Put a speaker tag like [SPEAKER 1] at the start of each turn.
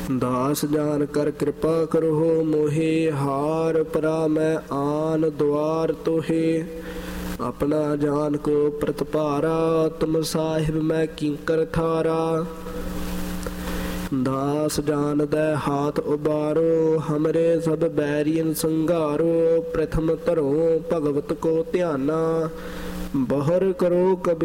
[SPEAKER 1] ਦਾਸ ਜਾਨ ਕਰ ਕਿਰਪਾ ਕਰੋ ਮੋਹੇ, ਹਾਰ ਪਰਾ ਮੈਂ ਆਨ ਦੁਆਰ ਤੋਹੇ। ਆਪਣਾ ਜਾਨ ਕੋ ਪ੍ਰਤਪਾਰਾ, ਤੁਮ ਸਾਹਿਬ ਮੈਂ ਕਿੰਕਰ ਥਾਰਾ। ਦਾਸ ਜਾਨਦੈ ਹਾਥ ਉਬਾਰੋ, ਹਮਰੇ ਸਭ ਬੈਰੀਨ ਸੰਘਾਰੋ। ਪ੍ਰਥਮ ਧਰੋ ਭਗਵਤ ਕੋ ਧਿਆਨਾ, ਬਹਰ ਕਰੋ ਕਬ